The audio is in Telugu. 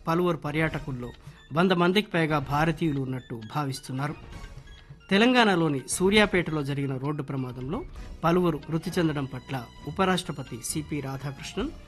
పలువురు పర్యాటకుల్లో 100 మందికి పైగా భారతీయులు ఉన్నట్టు భావిస్తున్నారు. తెలంగాణలోని సూర్యాపేటలో జరిగిన రోడ్డు ప్రమాదంలో పలువురు మృతి చెందడం పట్ల ఉపరాష్ట్రపతి సిపి రాధాకృష్ణన్